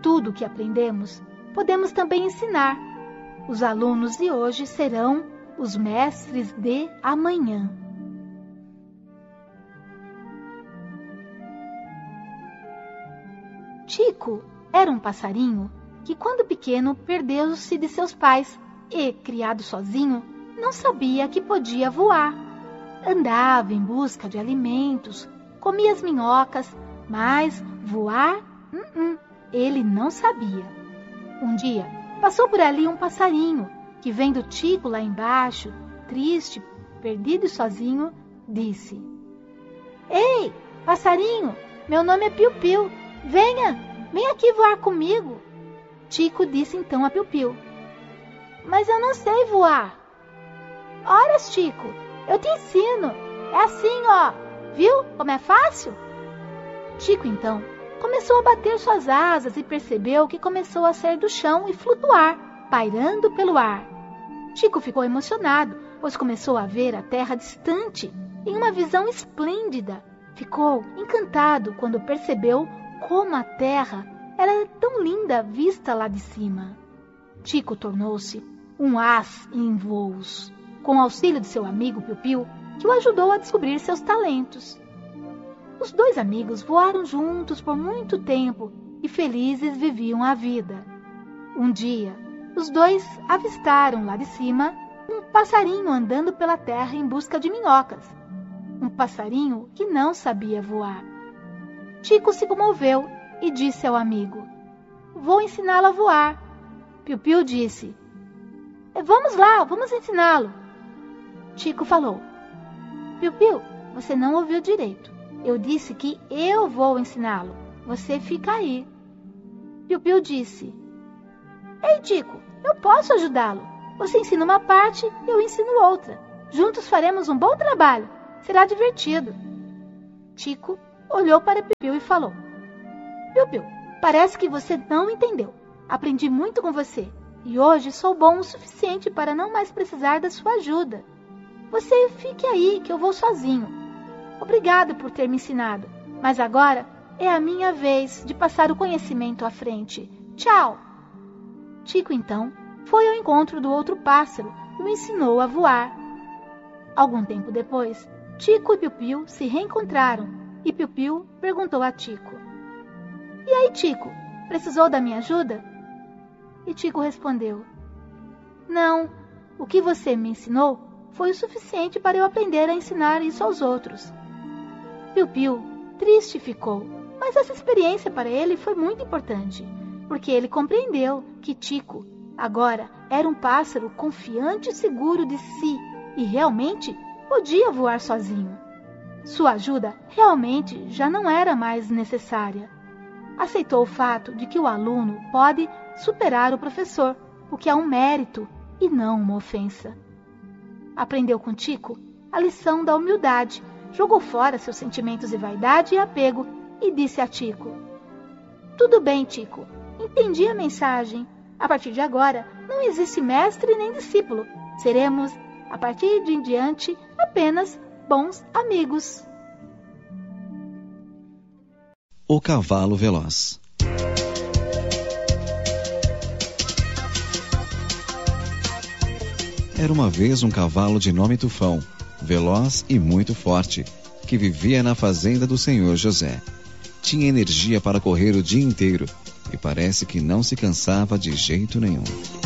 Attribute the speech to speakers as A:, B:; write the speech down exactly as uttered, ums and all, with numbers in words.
A: tudo o que aprendemos, podemos também ensinar. Os alunos de hoje serão os mestres de amanhã. Tico era um passarinho que, quando pequeno, perdeu-se de seus pais e, criado sozinho, não sabia que podia voar. Andava em busca de alimentos, comia as minhocas, mas voar, uh-uh, ele não sabia. Um dia, passou por ali um passarinho que, vendo Tico lá embaixo, triste, perdido e sozinho, disse: Ei, passarinho, meu nome é Piu-Piu, venha, venha aqui voar comigo. Tico disse então a Piu-Piu: Mas eu não sei voar. Ora, Tico, eu te ensino, é assim, ó, viu como é fácil? Tico então começou a bater suas asas e percebeu que começou a sair do chão e flutuar, pairando pelo ar. Tico ficou emocionado, pois começou a ver a terra distante, em uma visão esplêndida. Ficou encantado quando percebeu como a terra era tão linda vista lá de cima. Tico tornou-se um as em voos, com o auxílio de seu amigo Piu-Piu, que o ajudou a descobrir seus talentos. Os dois amigos voaram juntos por muito tempo e felizes viviam a vida. Um dia, os dois avistaram lá de cima um passarinho andando pela terra em busca de minhocas. Um passarinho que não sabia voar. Tico se comoveu e disse ao amigo: Vou ensiná-lo a voar. Piu-Piu disse: Vamos lá, vamos ensiná-lo. Tico falou: Piu-Piu, você não ouviu direito. Eu disse que eu vou ensiná-lo. Você fica aí. Piu-Piu disse: Ei, Tico, eu posso ajudá-lo. Você ensina uma parte e eu ensino outra. Juntos faremos um bom trabalho. Será divertido. Tico olhou para Piu-Piu e falou: Piu-Piu, parece que você não entendeu. Aprendi muito com você e hoje sou bom o suficiente para não mais precisar da sua ajuda. Você fique aí que eu vou sozinho. Obrigado por ter me ensinado, mas agora é a minha vez de passar o conhecimento à frente. Tchau! Tico, então, foi ao encontro do outro pássaro e o ensinou a voar. Algum tempo depois, Tico e Piu-Piu se reencontraram e Piu-Piu perguntou a Tico: E aí, Tico, precisou da minha ajuda? E Tico respondeu: Não, o que você me ensinou foi o suficiente para eu aprender a ensinar isso aos outros. Piu-Piu triste ficou, mas essa experiência para ele foi muito importante, porque ele compreendeu que Tico agora era um pássaro confiante e seguro de si e realmente podia voar sozinho. Sua ajuda realmente já não era mais necessária. Aceitou o fato de que o aluno pode superar o professor, o que é um mérito e não uma ofensa. Aprendeu com Tico a lição da humildade, jogou fora seus sentimentos de vaidade e apego e disse a Tico: Tudo bem, Tico, entendi a mensagem. A partir de agora, não existe mestre nem discípulo. Seremos, a partir de em diante, apenas bons amigos.
B: O cavalo veloz. Era uma vez um cavalo de nome Tufão, veloz e muito forte, que vivia na fazenda do senhor José. Tinha energia para correr o dia inteiro e parece que não se cansava de jeito nenhum.